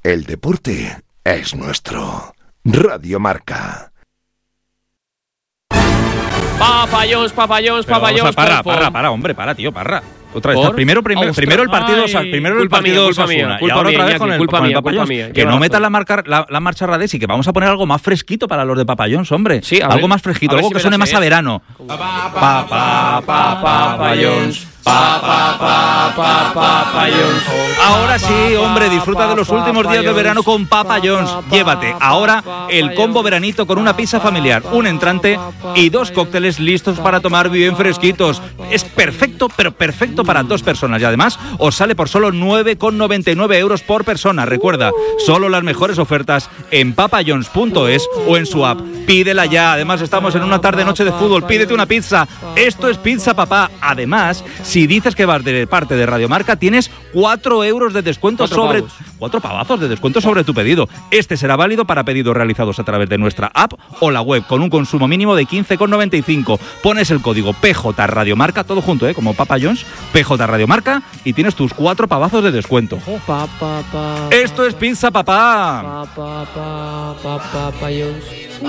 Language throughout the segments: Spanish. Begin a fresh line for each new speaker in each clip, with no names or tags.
El deporte es nuestro. Radio Marca.
Papayons.
Para, hombre, tío, Parra. Otra vez. Primero el partido, primero el partido Osasuna y ahora otra vez con el Papayons. Que no metas la marcha Radés y que vamos a poner algo más fresquito para los de Papayons, hombre.
Sí,
algo más fresquito, algo que suene más a verano. Papayons. Ahora sí, hombre, disfruta de los últimos días de verano con Papayons. Llévate ahora el combo veranito con una pizza familiar, un entrante y 2 cócteles listos para tomar bien fresquitos. Es perfecto, pero perfecto para 2 personas y además os sale por solo 9,99 euros por persona. Recuerda, solo las mejores ofertas en papayons.es o en su app. Pídela ya. Además, estamos en una tarde-noche de fútbol. Pídete una pizza. Esto es Pizza Papá. Además, si dices que vas de parte de Radio Marca, tienes 4 euros de descuento sobre... 4 pavazos de descuento sobre tu pedido. Este será válido para pedidos realizados a través de nuestra app o la web, con un consumo mínimo de 15,95. Pones el código PJ Radio Marca, todo junto, como Papayons, PJ Radio Marca, y tienes tus 4 pavazos de descuento. Esto es Pizza Papá.
Papayons.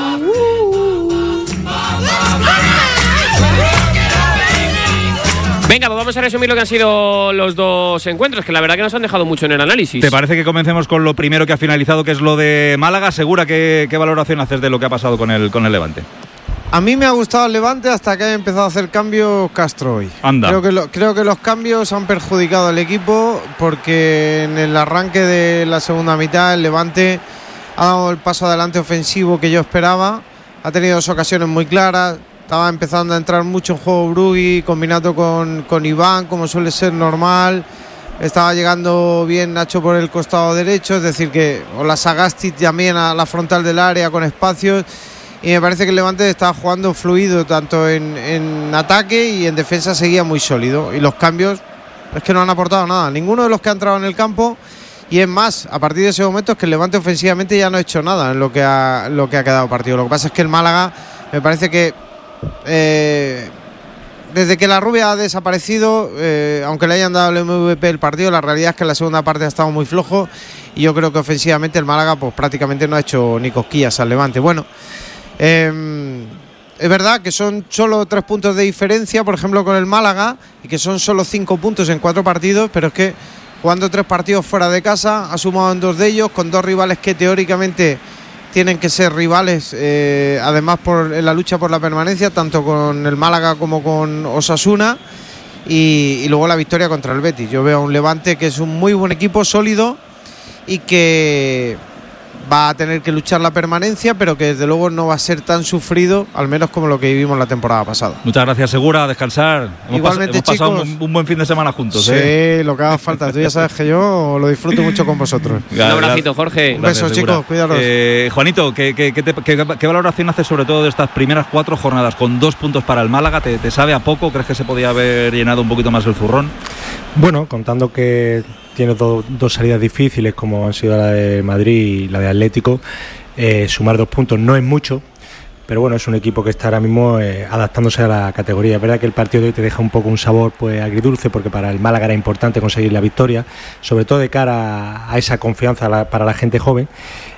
Venga, pues vamos a resumir lo que han sido los 2 encuentros, que la verdad que nos han dejado mucho en el análisis.
¿Te parece que comencemos con lo primero que ha finalizado, que es lo de Málaga? Segura, ¿qué valoración haces de lo que ha pasado con el Levante?
A mí me ha gustado el Levante hasta que ha empezado a hacer cambios Castro hoy.
Anda.
Creo que los cambios han perjudicado al equipo, porque en el arranque de la segunda mitad el Levante ha dado el paso adelante ofensivo que yo esperaba. Ha tenido 2 ocasiones muy claras. Estaba empezando a entrar mucho en juego Brugui, combinado con Iván, como suele ser normal. Estaba llegando bien Nacho por el costado derecho, es decir, que la Sagasti también a la frontal del área con espacios. Y me parece que el Levante estaba jugando fluido, tanto en ataque y en defensa seguía muy sólido. Y los cambios es que no han aportado nada. Ninguno de los que ha entrado en el campo. Y es más, a partir de ese momento es que el Levante ofensivamente ya no ha hecho nada en lo que ha quedado partido. Lo que pasa es que el Málaga me parece que desde que la Rubia ha desaparecido, aunque le hayan dado el MVP el partido, la realidad es que en la segunda parte ha estado muy flojo y yo creo que ofensivamente el Málaga pues prácticamente no ha hecho ni cosquillas al Levante. Bueno, es verdad que son solo 3 puntos de diferencia, por ejemplo, con el Málaga, y que son solo 5 puntos en 4 partidos, pero es que jugando 3 partidos fuera de casa, ha sumado en 2 de ellos, con 2 rivales que teóricamente tienen que ser rivales, además en la lucha por la permanencia, tanto con el Málaga como con Osasuna, y luego la victoria contra el Betis. Yo veo a un Levante que es un muy buen equipo, sólido, y que va a tener que luchar la permanencia, pero que desde luego no va a ser tan sufrido, al menos como lo que vivimos la temporada pasada.
Muchas gracias, Segura, a descansar.
Igualmente,
hemos pasado un buen fin de semana juntos.
Sí, lo que haga falta. Tú ya sabes que yo lo disfruto mucho con vosotros.
Un abracito, Jorge.
Un beso, chicos, cuidaros.
Juanito, ¿qué valoración haces sobre todo de estas primeras 4 jornadas con 2 puntos para el Málaga? ¿Te sabe a poco? ¿Crees que se podía haber llenado un poquito más el zurrón?
Bueno, contando que tiene 2 salidas difíciles, como han sido la de Madrid y la de Atlético, sumar 2 puntos no es mucho, pero bueno, es un equipo que está ahora mismo adaptándose a la categoría. Es verdad que el partido de hoy te deja un poco un sabor pues agridulce, porque para el Málaga era importante conseguir la victoria, sobre todo de cara a esa confianza para la gente joven.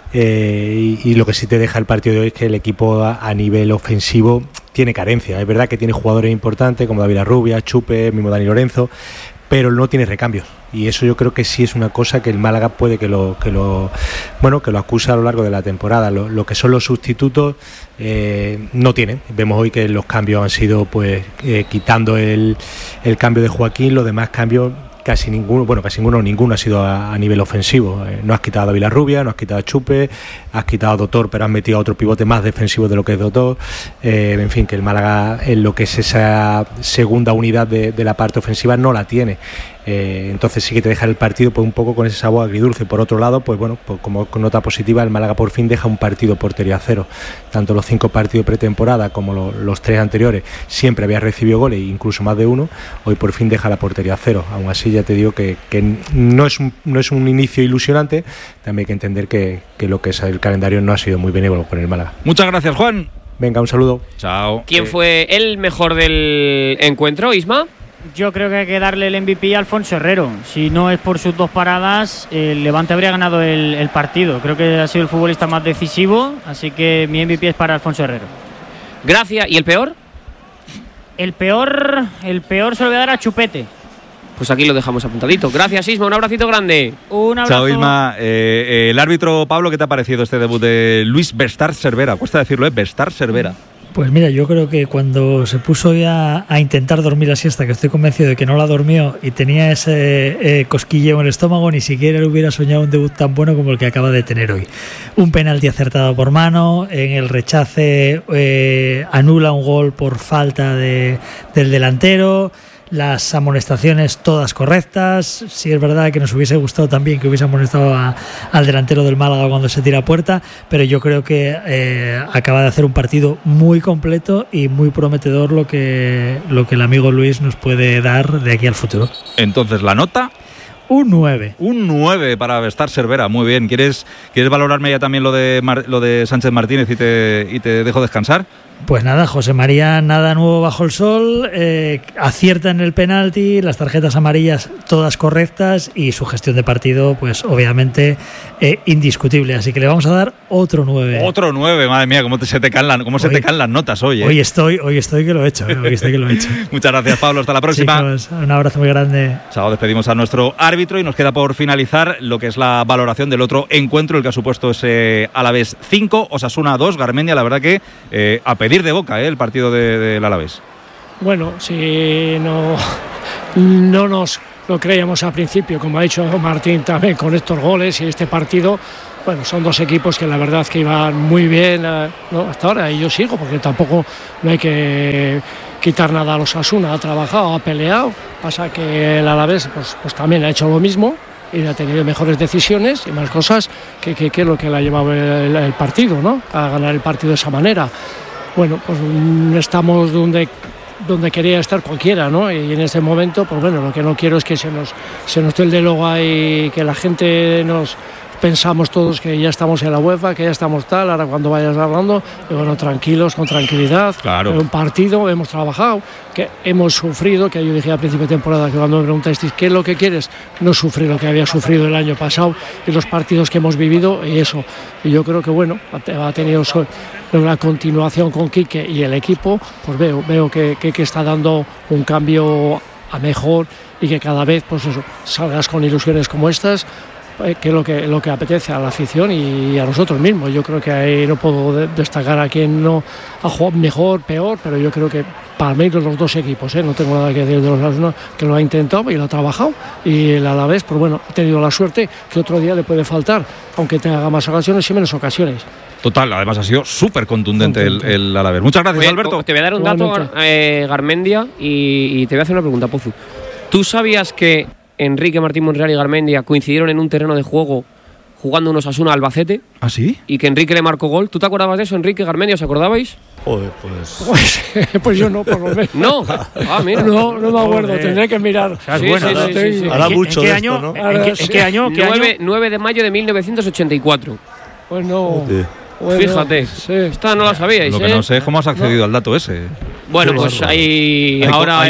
Y lo que sí te deja el partido de hoy es que el equipo a nivel ofensivo tiene carencia. Es verdad que tiene jugadores importantes como David Rubia, Chupe, mismo Dani Lorenzo, pero no tiene recambios, y eso yo creo que sí es una cosa que el Málaga puede que lo acusa a lo largo de la temporada. Lo que son los sustitutos no tienen. Vemos hoy que los cambios han sido pues quitando el cambio de Joaquín, los demás cambios ninguno ha sido a nivel ofensivo. No has quitado a Villarrubia, no has quitado a Chupe, has quitado a Dotor, pero has metido a otro pivote más defensivo de lo que es Dotor. En fin, que el Málaga, en lo que es esa segunda unidad de la parte ofensiva, no la tiene. Entonces sí que te deja el partido pues un poco con ese sabor agridulce. Por otro lado, pues bueno, pues como con nota positiva, el Málaga por fin deja un partido portería cero. Tanto los 5 partidos pretemporada como los 3 anteriores siempre había recibido goles, incluso más de 1. Hoy por fin deja la portería cero. Aún así ya te digo que no es un inicio ilusionante. También hay que entender que lo que es el calendario no ha sido muy benévolo con el Málaga.
Muchas gracias, Juan.
Venga, un saludo.
Chao.
¿Quién fue el mejor del encuentro, Isma?
Yo creo que hay que darle el MVP a Alfonso Herrero. Si no es por sus 2 paradas, el Levante habría ganado el partido. Creo que ha sido el futbolista más decisivo, así que mi MVP es para Alfonso Herrero.
Gracias. ¿Y el peor?
El peor se lo voy a dar a Chupete.
Pues aquí lo dejamos apuntadito. Gracias, Isma, un abracito grande.
Un abrazo.
Chao, Isma. El árbitro, Pablo, ¿qué te ha parecido este debut de Luis Bestar Cervera? Cuesta decirlo, Bestar Cervera.
Pues mira, yo creo que cuando se puso ya a intentar dormir la siesta, que estoy convencido de que no la durmió y tenía ese cosquilleo en el estómago, ni siquiera le hubiera soñado un debut tan bueno como el que acaba de tener hoy. Un penalti acertado por mano, en el rechace anula un gol por falta del delantero. Las amonestaciones todas correctas. Sí es verdad que nos hubiese gustado también que hubiese amonestado al delantero del Málaga cuando se tira a puerta, pero yo creo que acaba de hacer un partido muy completo y muy prometedor lo que el amigo Luis nos puede dar de aquí al futuro.
Entonces, ¿la nota?
Un 9.
Un 9 para Bestar Cervera, muy bien. ¿Quieres valorarme ya también lo de Sánchez Martínez y te dejo descansar?
Pues nada, José María, nada nuevo bajo el sol, acierta en el penalti, las tarjetas amarillas todas correctas y su gestión de partido, pues obviamente indiscutible. Así que le vamos a dar otro 9.
Otro 9, madre mía, cómo se te caen las notas hoy.
Hoy estoy que lo he hecho.
Muchas gracias, Pablo, hasta la próxima.
Chicos, un abrazo muy grande.
Chao, despedimos a nuestro árbitro y nos queda por finalizar lo que es la valoración del otro encuentro, el que ha supuesto ese Alavés 5, Osasuna 2, Garmendia, la verdad que a pedir de boca el partido del Alavés.
Bueno, si no nos lo creíamos al principio, como ha dicho Martín también, con estos goles y este partido, bueno, son dos equipos que la verdad que iban muy bien, ¿no? Hasta ahora, y yo sigo, porque tampoco no hay que quitar nada a los Osasuna, ha trabajado, ha peleado, pasa que el Alavés pues también ha hecho lo mismo y ha tenido mejores decisiones y más cosas que es lo que le ha llevado el partido, ¿no? A ganar el partido de esa manera. Bueno, pues estamos donde quería estar cualquiera, ¿no? Y en este momento, pues bueno, lo que no quiero es que se nos tilde luego ahí, que la gente pensamos todos que ya estamos en la UEFA, que ya estamos tal, ahora cuando vayas hablando, bueno, tranquilos, con tranquilidad.
Claro.
Un partido, hemos trabajado, que hemos sufrido, que yo dije al principio de temporada, que cuando me preguntasteis qué es lo que quieres, no sufrir lo que había sufrido el año pasado y los partidos que hemos vivido y eso. Y yo creo que bueno, ha tenido una continuación con Quique y el equipo, pues veo que está dando un cambio a mejor y que cada vez, pues eso, salgas con ilusiones como estas, que es lo que apetece a la afición y a nosotros mismos. Yo creo que ahí no puedo destacar a quien no ha jugado mejor, peor, pero yo creo que para mí los dos equipos, no tengo nada que decir de los Osasuna, que lo ha intentado y lo ha trabajado, y el Alavés, pues bueno, ha tenido la suerte que otro día le puede faltar, aunque tenga más ocasiones y menos ocasiones.
Total, además ha sido súper contundente el Alavés. Muchas gracias, Alberto.
Te voy a dar un dato, Garmendia, y te voy a hacer una pregunta, Pozu. ¿Tú sabías que Enrique Martín Monreal y Garmendia coincidieron en un terreno de juego jugando unos Osasuna Albacete?
¿Ah, sí?
Y que Enrique le marcó gol. ¿Tú te acordabas de eso, Enrique, Garmendia? ¿Os acordabais?
Joder,
pues yo no, por lo menos.
¿No? Ah, mira.
No me acuerdo, tendré que mirar.
Sí.
Hará mucho de esto, ¿no?
¿En qué año?
9 de mayo de 1984.
Pues no.
Bueno, fíjate, sí. Esta no la sabíais.
Lo que no sé es cómo has accedido al dato ese.
Bueno, pues hay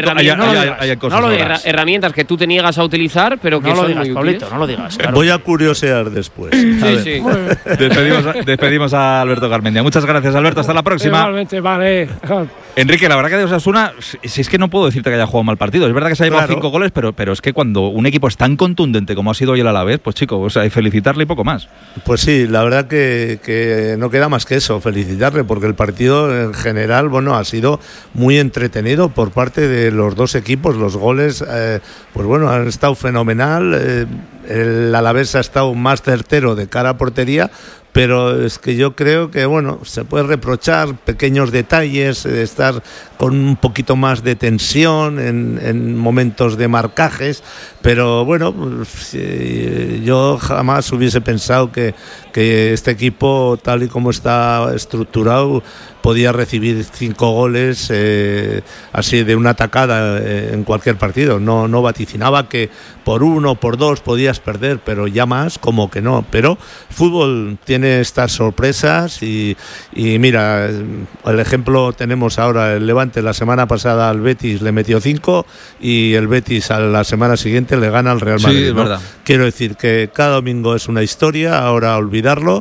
herramientas que tú te niegas a utilizar, pero que
no
son
lo digas,
muy
Pablito,
útiles.
no lo digas. Claro.
Voy a curiosear después.
Sí.
Despedimos a Alberto Garmendia. Muchas gracias, Alberto. Hasta la próxima.
Igualmente, vale.
Enrique, la verdad que de Osasuna, si es que no puedo decirte que haya jugado mal partido. Es verdad que se ha llevado 5 goles, pero es que cuando un equipo es tan contundente como ha sido hoy el Alavés, pues chicos, o sea, hay que felicitarle y poco más.
Pues sí, la verdad que no queda más que eso, felicitarle, porque el partido en general, bueno, ha sido muy entretenido por parte de los dos equipos. Los goles, pues bueno, han estado fenomenal. El Alavés ha estado más certero de cara a portería, pero es que yo creo que, bueno, se puede reprochar pequeños detalles, estar con un poquito más de tensión en momentos de marcajes, Pero bueno, yo jamás hubiese pensado que este equipo, tal y como está estructurado, podía recibir 5 goles así de una tacada en cualquier partido. No vaticinaba que por 1, por 2 podías perder, pero ya más como que no. Pero fútbol tiene estas sorpresas y mira, el ejemplo tenemos ahora: el Levante la semana pasada al Betis le metió 5 y el Betis a la semana siguiente le gana al Real Madrid.
Sí, es verdad.
Quiero decir que cada domingo es una historia, ahora olvidarlo,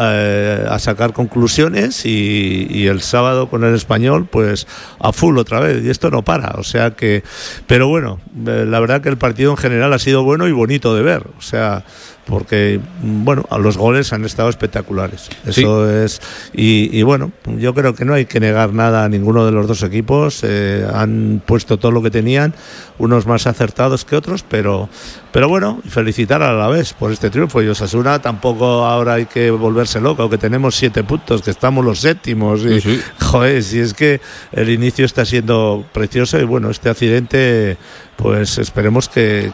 a sacar conclusiones y el sábado con el Español pues a full otra vez, y esto no para, o sea que, pero bueno, la verdad que el partido en general ha sido bueno y bonito de ver, o sea, porque bueno, los goles han estado espectaculares, eso sí. Es y bueno, yo creo que no hay que negar nada a ninguno de los dos equipos, han puesto todo lo que tenían, unos más acertados que otros, pero bueno, felicitar a la vez por este triunfo. Y Osasuna tampoco ahora hay que volverse loco, que tenemos 7 puntos, que estamos los séptimos y
sí.
Joder, si es que el inicio está siendo precioso y bueno, este accidente pues esperemos que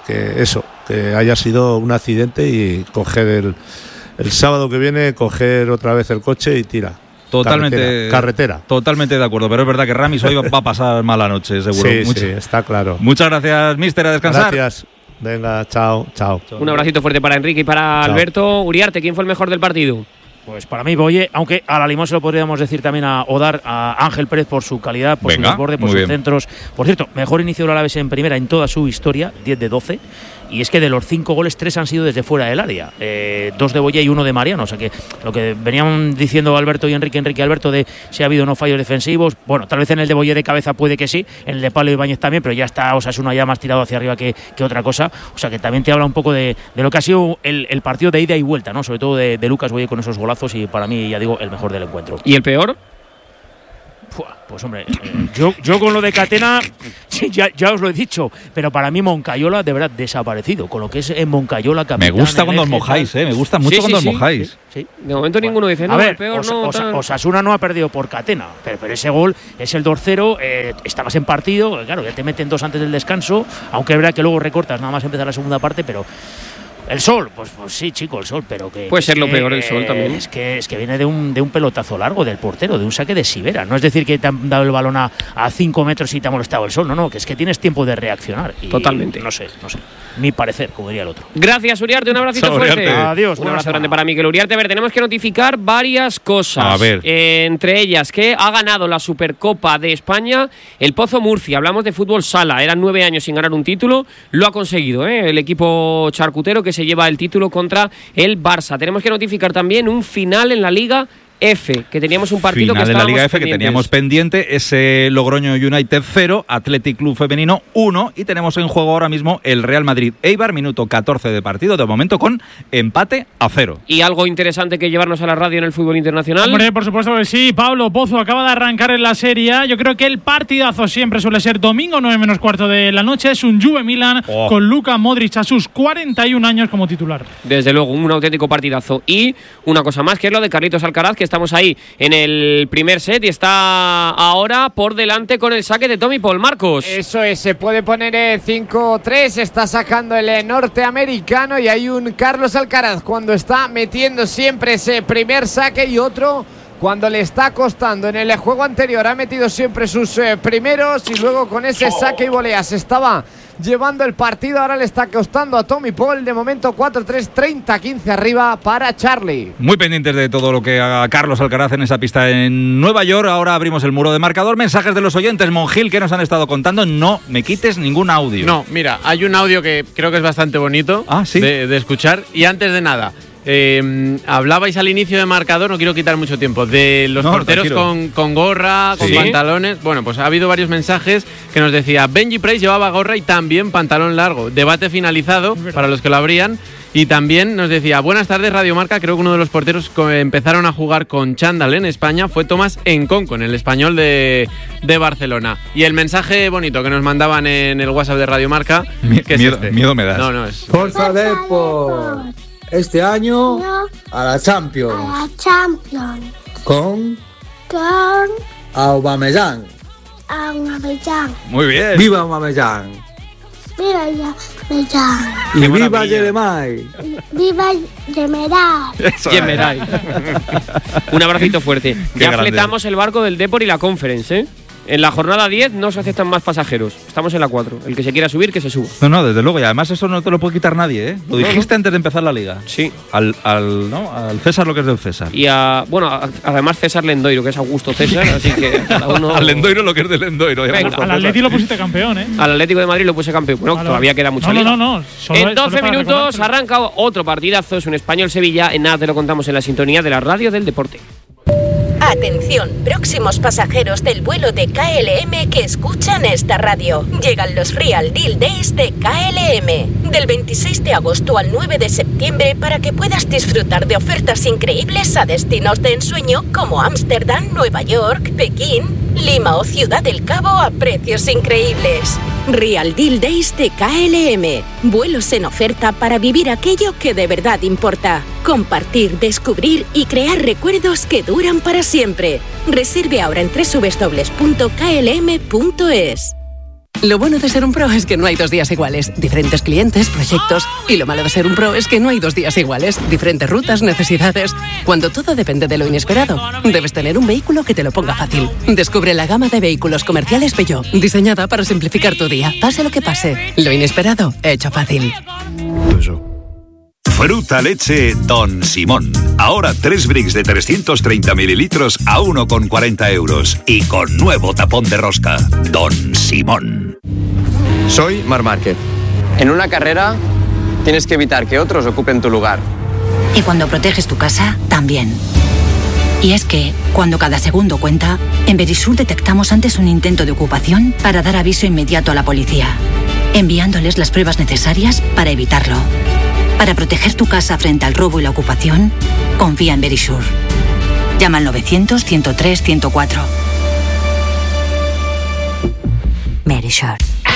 haya sido un accidente y coger el sábado que viene, coger otra vez el coche y tira. Carretera. Totalmente
de acuerdo, pero es verdad que Ramis hoy va a pasar mala noche, seguro.
Sí, está claro.
Muchas gracias, míster, a descansar.
Gracias. Venga, chao.
Un abracito fuerte para Enrique y para Alberto. Uriarte, ¿quién fue el mejor del partido?
Pues para mí Boye, aunque a la Limón se lo podríamos decir también o dar a Ángel Pérez por su calidad, por su desborde, por sus centros. Por cierto, mejor inicio del Alavés en primera en toda su historia, 10 de 12. Y es que de los 5 goles, 3 han sido desde fuera del área. 2 de Boye y 1 de Mariano. O sea que lo que venían diciendo Alberto y Enrique y Alberto de si ha habido o no fallos defensivos, bueno, tal vez en el de Boye de cabeza puede que sí, en el de Pablo Ibáñez también, pero ya está Osasuna ya más tirado hacia arriba que otra cosa. O sea que también te habla un poco de lo que ha sido el partido de ida y vuelta, ¿no? Sobre todo de Lucas Boye con esos golazos y para mí, ya digo, el mejor del encuentro.
¿Y el peor?
Pues hombre, yo con lo de Catena, sí, ya os lo he dicho, pero para mí Moncayola de verdad desaparecido, con lo que es en Moncayola capitán.
Me gusta cuando os mojáis, me gusta mucho cuando os mojáis.
Sí.
De momento ninguno dice, no, el peor no.
Osasuna no ha perdido por Catena, pero ese gol es el 2-0, estabas en partido, claro, ya te meten 2 antes del descanso, aunque es verdad que luego recortas nada más empezar la segunda parte, pero... El Sol, pues sí, chico, el Sol, pero que...
Puede ser lo peor el Sol también.
Es que viene de un pelotazo largo del portero, de un saque de Sivera. No es decir que te han dado el balón a 5 metros y te ha molestado el Sol, no, que es que tienes tiempo de reaccionar. Y
totalmente.
No sé, mi parecer, como diría el otro.
Gracias, Uriarte, un abracito fuerte.
Adiós.
Un abrazo grande para Mikel Uriarte. A ver, tenemos que notificar varias cosas.
A ver.
Entre ellas, que ha ganado la Supercopa de España el Pozo Murcia. Hablamos de fútbol sala. Eran 9 años sin ganar un título. Lo ha conseguido, el equipo charcutero que se lleva el título contra el Barça. Tenemos que notificar también un final en la Liga F, que teníamos un partido
final
que
de la Liga F que teníamos pendiente, ese Logroño United 0, Athletic Club Femenino 1, y tenemos en juego ahora mismo el Real Madrid Eibar, minuto 14 de partido, de momento con empate a 0.
¿Y algo interesante que llevarnos a la radio en el fútbol internacional?
Hombre, por supuesto que sí. Pablo Pozo acaba de arrancar en la Serie A. Yo creo que el partidazo siempre suele ser domingo 9:45 de la noche. Es un Juve Milan con Luka Modric a sus 41 años como titular.
Desde luego, un auténtico partidazo. Y una cosa más, que es lo de Carlitos Alcaraz, que estamos ahí en el primer set y está ahora por delante con el saque de Tommy Paul. Marcos.
Eso es, se puede poner 5-3, está sacando el norteamericano y hay un Carlos Alcaraz cuando está metiendo siempre ese primer saque y otro cuando le está costando. En el juego anterior ha metido siempre sus primeros y luego con ese saque y volea se estaba llevando el partido, ahora le está costando a Tommy Paul. De momento 4-3, 30-15 arriba para Charlie.
Muy pendientes de todo lo que haga Carlos Alcaraz en esa pista en Nueva York. Ahora abrimos el muro de marcador. Mensajes de los oyentes. Monjil, ¿qué nos han estado contando? No me quites ningún audio.
No, mira, hay un audio que creo que es bastante bonito de escuchar. Y antes de nada, hablabais al inicio de marcador, no quiero quitar mucho tiempo, de los porteros con gorra, con pantalones. Bueno, pues ha habido varios mensajes que nos decía Benji Price llevaba gorra y también pantalón largo. Debate finalizado para los que lo habrían. Y también nos decía, buenas tardes Radio Marca, creo que uno de los porteros que empezaron a jugar con chándal en España fue Tomás Enconco, en el Español de Barcelona. Y el mensaje bonito que nos mandaban en el WhatsApp de Radio Marca, que es este.
Miedo me das.
No, es...
Forza Depor. Este año a la Champions.
A la Champions.
Con Aubameyang.
Aubameyang.
Muy bien.
¡Viva Aubameyang!
Mira ya,
Y viva Yeremay.
Viva
Yemeray. Un abracito fuerte. Ya fletamos el barco del Depor y la Conference, ¿eh? En la jornada 10 no se aceptan más pasajeros. Estamos en la 4. El que se quiera subir, que se suba.
No, desde luego. Y además eso no te lo puede quitar nadie, ¿eh? Lo dijiste antes de empezar la liga.
Sí.
Al César lo que es del César.
Y además César Lendoiro, que es Augusto César, así que cada uno...
Al Lendoiro lo que es del Lendoiro.
Venga, al Atleti lo pusiste campeón, ¿eh?
Al Atlético de Madrid lo puse campeón. Bueno, todavía queda mucha liga.
No.
En 12 minutos arranca otro partidazo. Es un Español-Sevilla. En nada te lo contamos en la sintonía de la radio del deporte.
Atención, próximos pasajeros del vuelo de KLM que escuchan esta radio. Llegan los Real Deal Days de KLM. Del 26 de agosto al 9 de septiembre para que puedas disfrutar de ofertas increíbles a destinos de ensueño como Ámsterdam, Nueva York, Pekín, Lima o Ciudad del Cabo a precios increíbles. Real Deal Days de KLM. Vuelos en oferta para vivir aquello que de verdad importa. Compartir, descubrir y crear recuerdos que duran para siempre. Reserve ahora en www.klm.es.
Lo bueno de ser un pro es que no hay 2 días iguales. Diferentes clientes, proyectos. Y lo malo de ser un pro es que no hay 2 días iguales. Diferentes rutas, necesidades. Cuando todo depende de lo inesperado, debes tener un vehículo que te lo ponga fácil. Descubre la gama de vehículos comerciales Peugeot, diseñada para simplificar tu día, pase lo que pase. Lo inesperado, hecho fácil.
Fruta leche Don Simón. Ahora 3 bricks de 330 mililitros a 1,40 euros. Y con nuevo tapón de rosca. Don Simón.
Soy Marc Márquez. En una carrera tienes que evitar que otros ocupen tu lugar.
Y cuando proteges tu casa, también. Y es que, cuando cada segundo cuenta, en Verisur detectamos antes un intento de ocupación para dar aviso inmediato a la policía, enviándoles las pruebas necesarias para evitarlo. Para proteger tu casa frente al robo y la ocupación, confía en Verisur. Llama al 900-103-104. Verisur.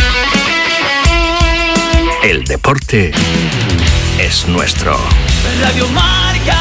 El deporte es nuestro.
Radio Marca.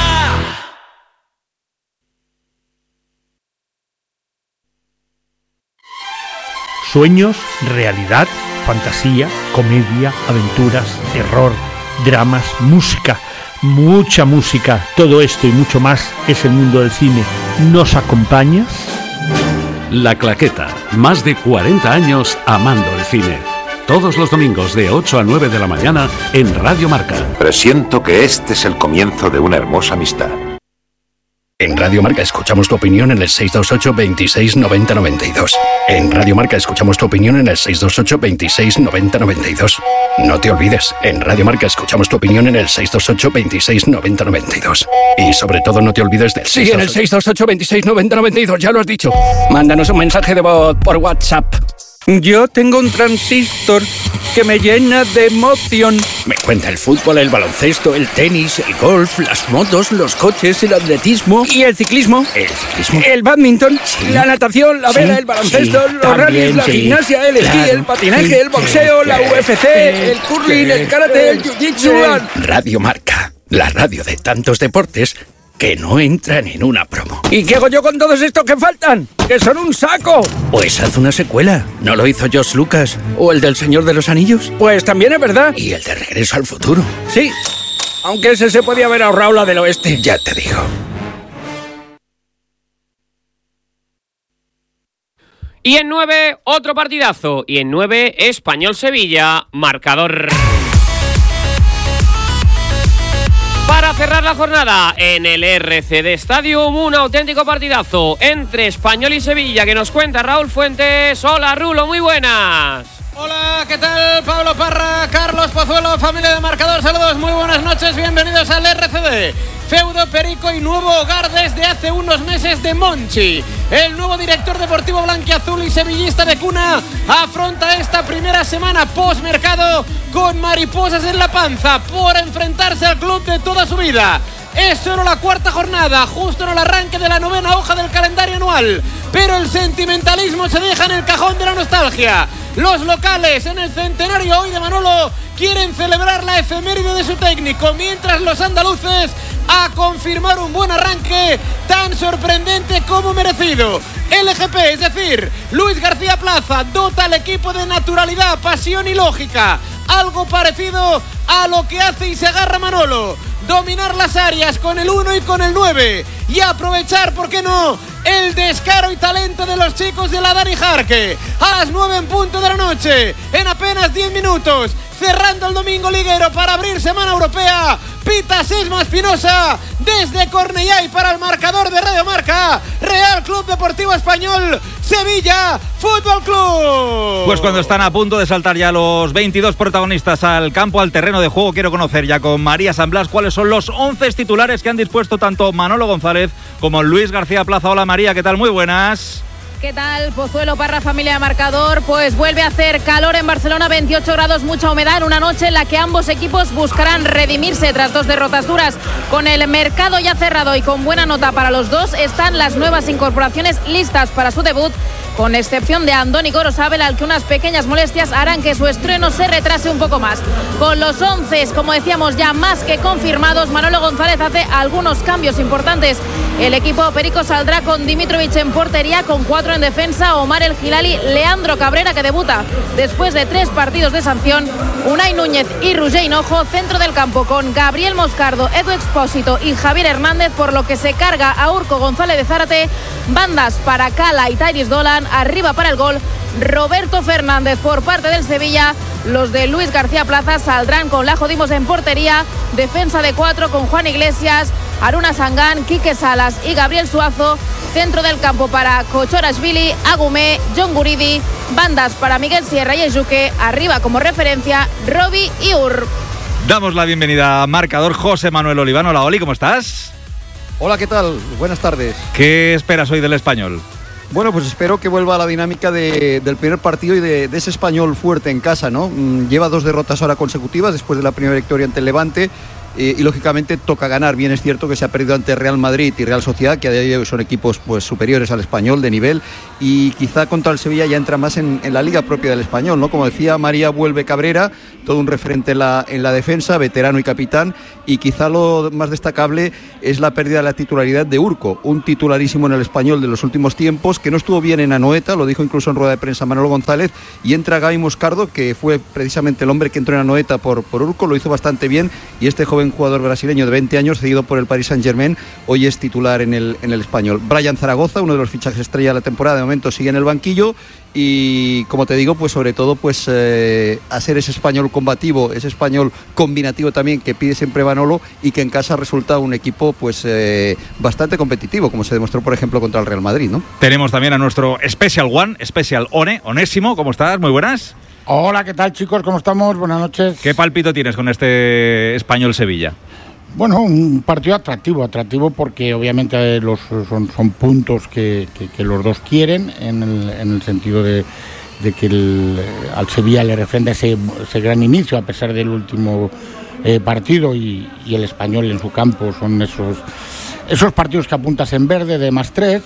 Sueños, realidad, fantasía, comedia, aventuras, terror, dramas, música, mucha música. Todo esto y mucho más es el mundo del cine. ¿Nos acompañas?
La Claqueta. Más de 40 años amando el cine. Todos los domingos de 8 a 9 de la mañana en Radio Marca.
Presiento que este es el comienzo de una hermosa amistad.
En Radio Marca escuchamos tu opinión en el 628 26 90 92. En Radio Marca escuchamos tu opinión en el 628 26 90 92. No te olvides, en Radio Marca escuchamos tu opinión en el 628 26 90 92. Y sobre todo no te olvides del 628... Sí, en el 628 26 90 92, ya lo has dicho. Mándanos un mensaje de voz por WhatsApp. Yo tengo un transistor que me llena de emoción. Me cuenta el fútbol, el baloncesto, el tenis, el golf, las motos, los coches, el atletismo y el ciclismo. El ciclismo. El badminton, sí, la natación, la vela, el baloncesto, sí, los rallies, la gimnasia, el esquí, el patinaje, el boxeo, la UFC, el curling, el karate, el jiu-jitsu. Radio Marca, la radio de tantos deportes que no entran en una promo. ¿Y qué hago yo con todos estos que faltan? ¡Que son un saco! Pues haz una secuela. ¿No lo hizo George Lucas? ¿O el del Señor de los Anillos? Pues también es verdad. ¿Y el de Regreso al Futuro? Sí, aunque ese se podía haber ahorrado la del oeste. Ya te digo.
Y en 9, otro partidazo. Y en 9, Español-Sevilla, marcador. Para cerrar la jornada en el RCD Stadium, un auténtico partidazo entre Español y Sevilla que nos cuenta Raúl Fuentes. Hola Rulo, muy buenas.
Hola, ¿qué tal? Pablo Parra, Carlos Pozuelo, familia de Marcador, saludos, muy buenas noches, bienvenidos al RCD. Feudo Perico y nuevo hogar desde hace unos meses de Monchi. El nuevo director deportivo blanquiazul y sevillista de cuna afronta esta primera semana post-mercado con mariposas en la panza por enfrentarse al club de toda su vida. Es solo la cuarta jornada, justo en el arranque de la 9ª hoja del calendario anual, pero el sentimentalismo se deja en el cajón de la nostalgia. Los locales, en el centenario hoy de Manolo, quieren celebrar la efeméride de su técnico, mientras los andaluces a confirmar un buen arranque tan sorprendente como merecido. LGP, es decir, Luis García Plaza, dota al equipo de naturalidad, pasión y lógica algo parecido a lo que hace y se agarra Manolo. Dominar las áreas con el 1 y con el 9 y aprovechar, ¿por qué no?, el descaro y talento de los chicos de la Dani Jarque. A las 9 en punto de la noche, en apenas 10 minutos, cerrando el domingo liguero para abrir semana europea, pita Sesma Espinosa desde Cornellà, y para el marcador de Radio Marca, Real Club Deportivo Español, Sevilla Fútbol Club.
Pues cuando están a punto de saltar ya los 22 protagonistas al campo, al terreno de juego, quiero conocer ya con María San Blas cuáles son los 11 titulares que han dispuesto tanto Manolo González como Luis García Plaza. Hola María, ¿qué tal? Muy buenas.
¿Qué tal, Pozuelo, Parra, familia de Marcador? Pues vuelve a hacer calor en Barcelona, 28 grados, mucha humedad, en una noche en la que ambos equipos buscarán redimirse tras 2 derrotas duras. Con el mercado ya cerrado y con buena nota para los dos, están las nuevas incorporaciones listas para su debut, con excepción de Andoni Gorosabel, al que unas pequeñas molestias harán que su estreno se retrase un poco más. Con los 11, como decíamos, ya más que confirmados, Manolo González hace algunos cambios importantes. El equipo perico saldrá con Dimitrovic en portería, con 4 en defensa, Omar El Hilali, Leandro Cabrera, que debuta después de 3 partidos de sanción, Unai Núñez y Roger Hinojo, centro del campo con Gabriel Moscardo, Edu Expósito y Javier Hernández, por lo que se carga a Urco González de Zárate, bandas para Cala y Tairis Dolan, arriba para el gol Roberto Fernández por parte del Sevilla. Los de Luis García Plaza saldrán con Lajo Dimos en portería, defensa de 4 con Juan Iglesias, Aruna Sangán, Quique Salas y Gabriel Suazo, centro del campo para Kochorashvili, Agumé, John Guridi, bandas para Miguel Sierra y Ejuque, arriba como referencia Robi y Ur.
Damos la bienvenida a Marcador José Manuel Oliván. Hola Oli, ¿cómo estás?
Hola, ¿qué tal? Buenas tardes.
¿Qué esperas hoy del Español?
Bueno, pues espero que vuelva a la dinámica del primer partido y de ese Español fuerte en casa, ¿no? Lleva 2 derrotas ahora consecutivas después de la primera victoria ante el Levante. Y lógicamente toca ganar. Bien es cierto que se ha perdido ante Real Madrid y Real Sociedad, que a día de hoy son equipos pues superiores al Español de nivel, y quizá contra el Sevilla ya entra más en la liga propia del Español, ¿no? Como decía María, vuelve Cabrera, todo un referente en la defensa, veterano y capitán, y quizá lo más destacable es la pérdida de la titularidad de Urco, un titularísimo en el Español de los últimos tiempos, que no estuvo bien en Anoeta, lo dijo incluso en rueda de prensa Manolo González, y entra Gaby Moscardo, que fue precisamente el hombre que entró en Anoeta por Urco, lo hizo bastante bien, y este joven jugador brasileño de 20 años, cedido por el Paris Saint-Germain, hoy es titular en el Español. Brian Zaragoza, uno de los fichajes estrella de la temporada, de momento sigue en el banquillo, y como te digo, pues sobre todo pues hacer ese Español combativo, ese Español combinativo también que pide siempre Manolo, y que en casa resulta un equipo pues bastante competitivo, como se demostró por ejemplo contra el Real Madrid, ¿no?
Tenemos también a nuestro Special One, Special Onésimo. ¿Cómo estás? Muy buenas.
Hola, ¿qué tal, chicos? ¿Cómo estamos? Buenas noches.
¿Qué palpito tienes con este Español Sevilla?
Bueno, un partido atractivo porque obviamente son puntos que los dos quieren, en el sentido de que al Sevilla le refrenda ese gran inicio a pesar del último partido, y el Español en su campo son esos partidos que apuntas en verde de +3.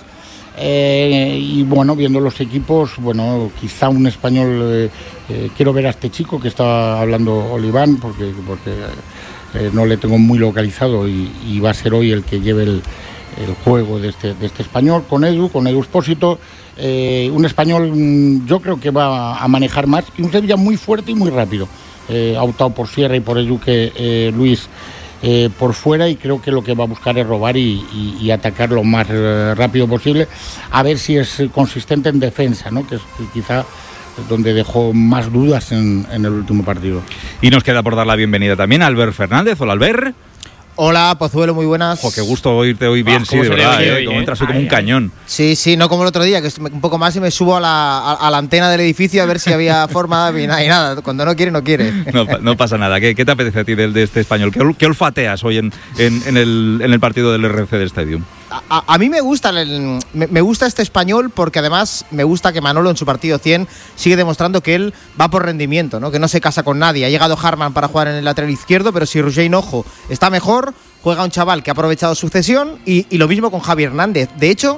Y bueno, viendo los equipos, bueno, quizá un Español, quiero ver a este chico que está hablando Oliván, porque no le tengo muy localizado, y va a ser hoy el que lleve el juego de este Español, con Edu Expósito, un Español yo creo que va a manejar más, y un Sevilla muy fuerte y muy rápido. Ha optado por Sierra y por Edu, que Luis por fuera, y creo que lo que va a buscar es robar y atacar lo más rápido posible, a ver si es consistente en defensa, ¿no? Que es quizá donde dejó más dudas en el último partido.
Y nos queda por dar la bienvenida también a Albert Fernández. Hola, Albert.
Hola, Pozuelo, muy buenas.
Qué gusto oírte hoy bien, sí, de verdad, como entras hoy como un cañón.
Sí, no como el otro día, que un poco más y me subo a la antena del edificio a ver si había forma, y nada, cuando no quiere, no quiere.
No pasa nada. ¿Qué te apetece a ti de este Español? ¿Qué olfateas hoy en el partido del RCD Stadium?
A mí me gusta este Español, porque además me gusta que Manolo en su partido 100 sigue demostrando que él va por rendimiento, ¿no? Que no se casa con nadie. Ha llegado Harman para jugar en el lateral izquierdo, pero si Roger Hinojo está mejor, juega un chaval que ha aprovechado su cesión, y lo mismo con Javier Hernández. De hecho,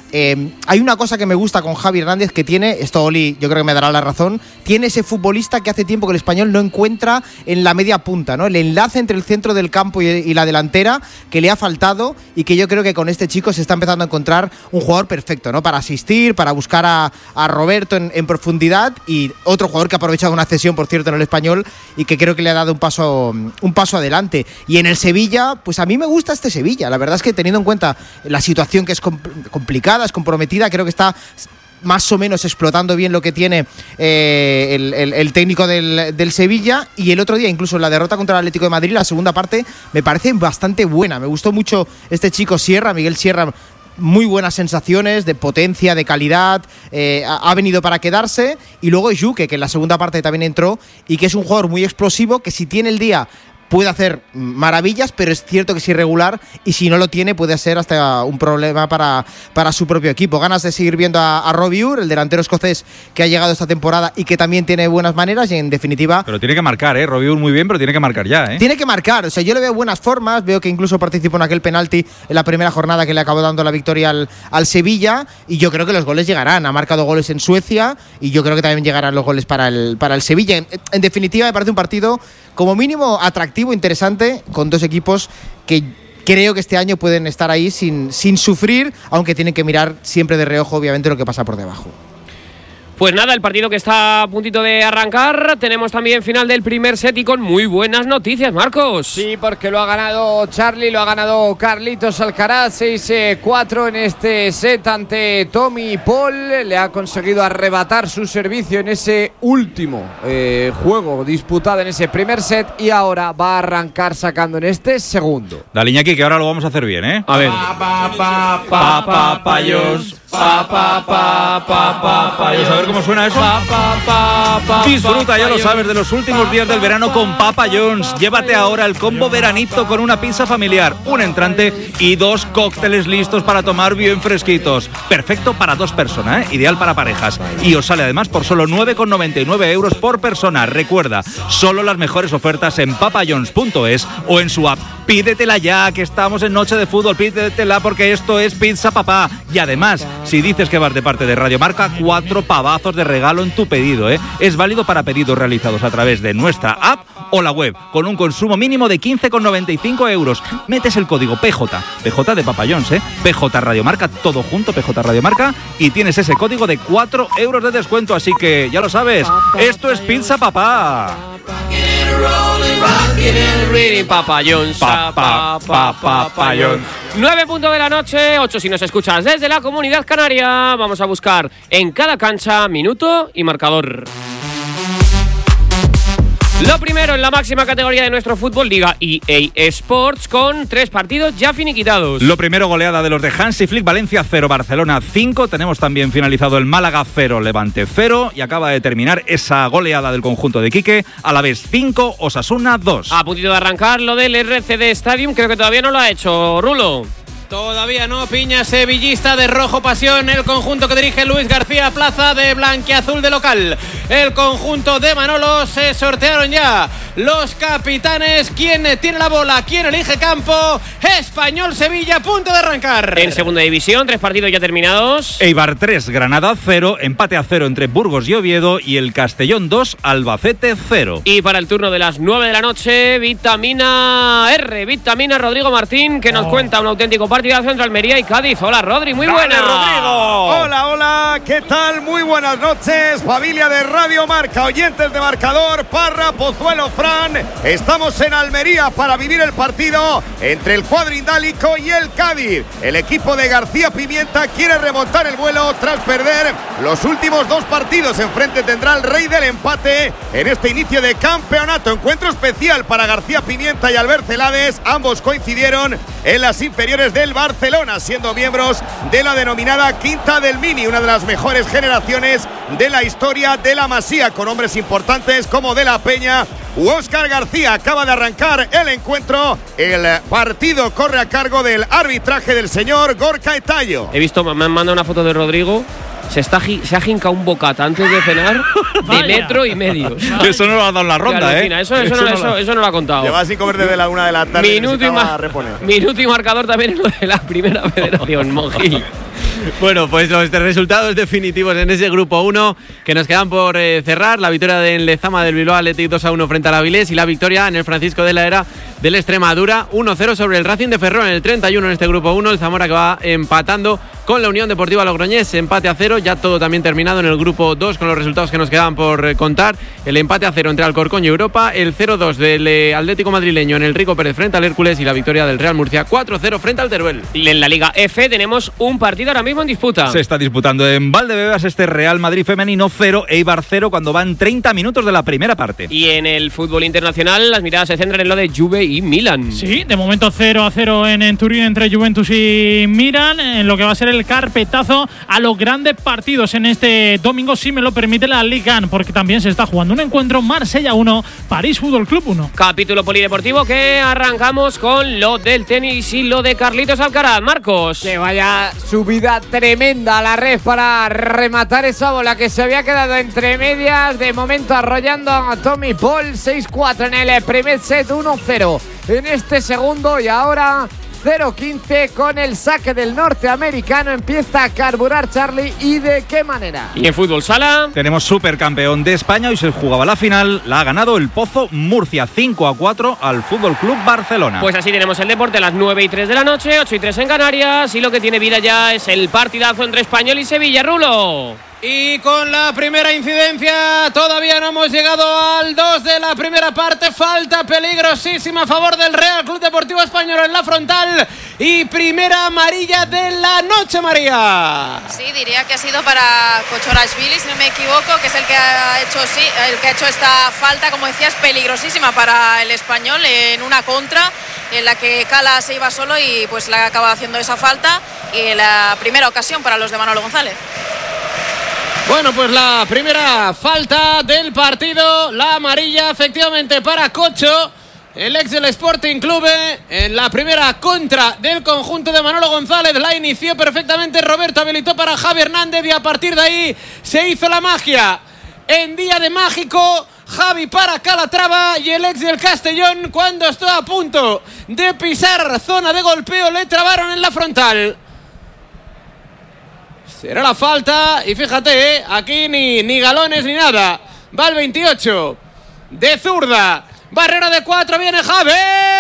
hay una cosa que me gusta con Javi Hernández que tiene, esto Oli yo creo que me dará la razón, tiene ese futbolista que hace tiempo que el Español no encuentra en la media punta, ¿no? El enlace entre el centro del campo y la delantera que le ha faltado y que yo creo que con este chico se está empezando a encontrar un jugador perfecto, ¿no? Para asistir, para buscar a Roberto en profundidad, y otro jugador que ha aprovechado una cesión, por cierto, en el Español y que creo que le ha dado un paso adelante. Y en el Sevilla, pues a mí me gusta este Sevilla, la verdad es que teniendo en cuenta la situación que es complicada, es comprometida, creo que está más o menos explotando bien lo que tiene el técnico del Sevilla. Y el otro día, incluso en la derrota contra el Atlético de Madrid, la segunda parte me parece bastante buena. Me gustó mucho este chico Sierra, Miguel Sierra. Muy buenas sensaciones de potencia, de calidad, ha venido para quedarse. Y luego Juque, que en la segunda parte también entró y que es un jugador muy explosivo, que si tiene el día puede hacer maravillas, pero es cierto que es irregular y si no lo tiene puede ser hasta un problema para su propio equipo. Ganas de seguir viendo a Robbie Ure, el delantero escocés que ha llegado esta temporada y que también tiene buenas maneras y en definitiva...
Pero tiene que marcar, Robbie Ure muy bien, pero tiene que marcar ya,
Tiene que marcar, o sea, yo le veo buenas formas, veo que incluso participó en aquel penalti en la primera jornada que le acabó dando la victoria al Sevilla, y yo creo que los goles llegarán. Ha marcado goles en Suecia y yo creo que también llegarán los goles para el Sevilla. En definitiva, me parece un partido como mínimo atractivo, interesante, con dos equipos que creo que este año pueden estar ahí sin sufrir, aunque tienen que mirar siempre de reojo, obviamente, lo que pasa por debajo.
Pues nada, el partido que está a puntito de arrancar. Tenemos también final del primer set y con muy buenas noticias, Marcos.
Sí, porque lo ha ganado Charlie, lo ha ganado Carlitos Alcaraz, 6-4 en este set ante Tommy Paul. Le ha conseguido arrebatar su servicio en ese último juego disputado en ese primer set y ahora va a arrancar sacando en este segundo.
Dale, Iñaki, que ahora lo vamos a hacer bien,
A ver.
Papayos. A ver cómo suena eso. Disfruta, ya lo sabes, de los últimos días del verano con Papa John's. Llévate ahora el combo veranito con una pizza familiar, un entrante y 2 cócteles listos para tomar bien fresquitos. Perfecto para 2 personas, ideal para parejas. Y os sale además por solo 9,99 euros por persona. Recuerda, solo las mejores ofertas en papajohns.es o en su app. Pídetela ya, que estamos en Noche de Fútbol. Pídetela porque esto es Pizza Papá. Y además, si dices que vas de parte de Radio Marca, 4 pavazos de regalo en tu pedido, Es válido para pedidos realizados a través de nuestra app o la web, con un consumo mínimo de 15,95 euros. Metes el código PJ de Papa John's, PJ Radio Marca, todo junto, PJ Radio Marca, y tienes ese código de 4 euros de descuento. Así que, ya lo sabes, esto es Pizza Papá.
Papa John's, Papa John's. 9:00 de la noche, 8 si nos escuchas desde la Comunidad Canaria. Vamos a buscar en cada cancha minuto y marcador. Lo primero en la máxima categoría de nuestro fútbol, Liga EA Sports, con 3 partidos ya finiquitados.
Lo primero, goleada de los de Hansi Flick, Valencia 0, Barcelona 5. Tenemos también finalizado el Málaga 0, Levante 0. Y acaba de terminar esa goleada del conjunto de Quique, Alavés 5, Osasuna 2.
A puntito de arrancar lo del RCD Stadium, creo que todavía no lo ha hecho Rulo.
Todavía no, piña sevillista de rojo pasión, el conjunto que dirige Luis García Plaza de blanquiazul de local. El conjunto de Manolo, se sortearon ya los capitanes, quién tiene la bola, quién elige campo. Español-Sevilla a punto de arrancar.
En segunda división, 3 partidos ya terminados.
Eibar 3, Granada 0, empate a 0 entre Burgos y Oviedo, y el Castellón 2, Albacete 0.
Y para el turno de las 9 de la noche, Vitamina R, Vitamina Rodrigo Martín, que nos cuenta un auténtico partidazo entre Almería y Cádiz. Hola, Rodri, muy buenas.
Rodrigo. Hola, ¿qué tal? Muy buenas noches, familia de Radio Marca, oyentes de marcador, Parra, Pozuelo, Fran. Estamos en Almería para vivir el partido entre el cuadro indálico y el Cádiz. El equipo de García Pimienta quiere remontar el vuelo tras perder los últimos 2 partidos. Enfrente tendrá el rey del empate en este inicio de campeonato. Encuentro especial para García Pimienta y Albert Celades. Ambos coincidieron en las inferiores del Barcelona, siendo miembros de la denominada Quinta del Mini, una de las mejores generaciones de la historia de la Masía, con hombres importantes como De la Peña u Óscar García. Acaba de arrancar el encuentro. El partido corre a cargo del arbitraje del señor Gorka Etayo.
He visto, me han mandado una foto de Rodrigo. Se ha jincado un bocata antes de cenar de metro y medio.
Eso no lo ha dado en la ronda,
Eso no lo ha contado.
Lleva sin comer desde la 1 de la tarde.
Minuto y marcador también en lo de la primera federación, Monjil.
Bueno, pues los resultados definitivos en ese grupo 1 que nos quedan por cerrar. La victoria del Lezama del Bilbao Athletic 2-1 frente al Avilés y la victoria en el Francisco de la Era del Extremadura 1-0 sobre el Racing de Ferrol en el 31 en este grupo 1. El Zamora que va empatando con la Unión Deportiva Logroñés, empate a 0, ya todo también terminado en el grupo 2 con los resultados que nos quedan por contar. El empate a 0 entre Alcorcón y Europa, el 0-2 del Atlético madrileño en el Rico Pérez frente al Hércules y la victoria del Real Murcia 4-0 frente al Teruel.
En la Liga F tenemos un partido ahora mismo en disputa.
Se está disputando en Valdebebas este Real Madrid femenino 0, Eibar 0 cuando van 30 minutos de la primera parte.
Y en el fútbol internacional las miradas se centran en lo de Juve y Milan.
Sí, de momento 0-0 en Turín entre Juventus y Milan, en lo que va a ser el carpetazo a los grandes partidos en este domingo, si me lo permite la Ligue 1, porque también se está jugando un encuentro Marsella 1, París Fútbol Club 1.
Capítulo polideportivo que arrancamos con lo del tenis y lo de Carlitos Alcaraz. Marcos.
Que vaya subida tremenda a la red para rematar esa bola que se había quedado entre medias. De momento arrollando a Tommy Paul 6-4 en el primer set, 1-0 en este segundo y ahora 0-15 con el saque del norteamericano. Empieza a carburar Charlie, y de qué manera.
Y en fútbol sala
tenemos supercampeón de España. Hoy se jugaba la final, la ha ganado el Pozo Murcia 5-4 al Fútbol Club Barcelona.
Pues así tenemos el deporte a las 9:03 de la noche, 8:03 en Canarias, y lo que tiene vida ya es el partidazo entre Español y Sevilla. Rulo.
Y con la primera incidencia todavía no hemos llegado al 2 de la primera parte. Falta peligrosísima a favor del Real Club Deportivo Español en la frontal. Y primera amarilla de la noche, María.
Sí, diría que ha sido para Kochorashvili, si no me equivoco, que es el que ha hecho esta falta, como decías, peligrosísima para el Español en una contra en la que Cala se iba solo y pues le acaba haciendo esa falta, y la primera ocasión para los de Manolo González.
Bueno, pues la primera falta del partido, la amarilla efectivamente para Cocho, el ex del Sporting Club, en la primera contra del conjunto de Manolo González. La inició perfectamente Roberto, habilitó para Javi Hernández y a partir de ahí se hizo la magia. En día de mágico, Javi para Calatrava y el ex del Castellón, cuando estuvo a punto de pisar zona de golpeo, le trabaron en la frontal. Será la falta y fíjate, aquí ni galones ni nada. Va el 28 de zurda. Barrera de 4, viene Javi.